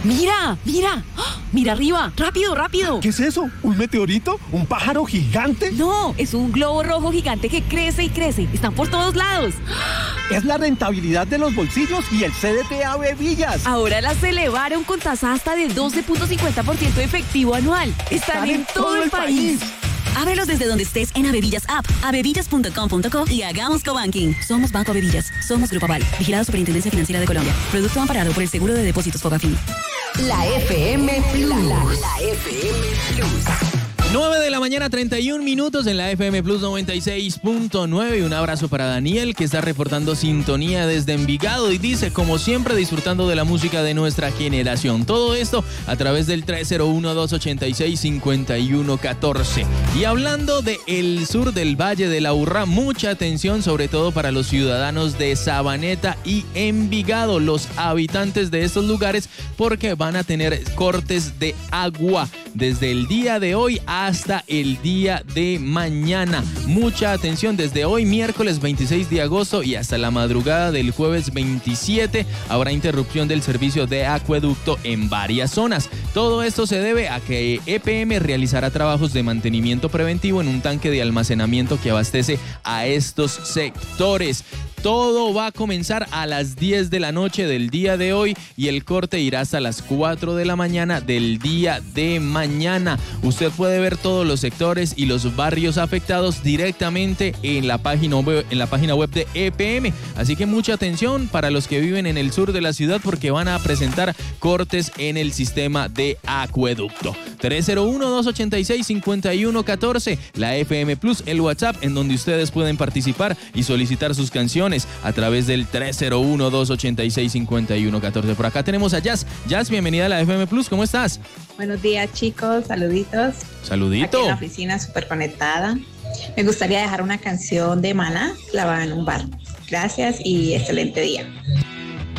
¡Mira! ¡Mira! ¡Ah! ¡Mira arriba! ¡Rápido, rápido! ¿Qué es eso? ¿Un meteorito? ¿Un pájaro gigante? No, es un globo rojo gigante que crece y crece. Están por todos lados. Es la rentabilidad de los bolsillos y el CDT Ave Villas. Ahora las elevaron con tasa hasta del 12.50% efectivo anual. Están en todo el país. Ábrelos desde donde estés en Avevillas App, avevillas.com.co y hagamos cobanking. Somos Banco Avevillas. Somos Grupo Aval. Vigilado Superintendencia Financiera de Colombia. Producto amparado por el Seguro de Depósitos Fogafín. La FM Plus. La FM Plus. 9 de la mañana, 31 minutos en la FM Plus 96.9. Y un abrazo para Daniel, que está reportando sintonía desde Envigado y dice, como siempre, disfrutando de la música de nuestra generación. Todo esto a través del 301-286-5114. Y hablando del sur del Valle de la Urrá, mucha atención, sobre todo para los ciudadanos de Sabaneta y Envigado, los habitantes de estos lugares, porque van a tener cortes de agua desde el día de hoy hasta el día de mañana. Mucha atención, desde hoy miércoles 26 de agosto y hasta la madrugada del jueves 27 habrá interrupción del servicio de acueducto en varias zonas. Todo esto se debe a que EPM realizará trabajos de mantenimiento preventivo en un tanque de almacenamiento que abastece a estos sectores. Todo va a comenzar a las 10 de la noche del día de hoy y el corte irá hasta las 4 de la mañana del día de mañana. Usted puede ver todos los sectores y los barrios afectados directamente en la página web de EPM. Así que mucha atención para los que viven en el sur de la ciudad, porque van a presentar cortes en el sistema de acueducto. 301-286-5114, la FM Plus, el WhatsApp en donde ustedes pueden participar y solicitar sus canciones a través del 301-286-5114. Por acá tenemos a Jazz. Jazz, bienvenida a la FM Plus, ¿cómo estás? Buenos días, chicos, saluditos. Saludito. Aquí en la oficina súper conectada. Me gustaría dejar una canción de Maná clavada en un bar. Gracias y excelente día.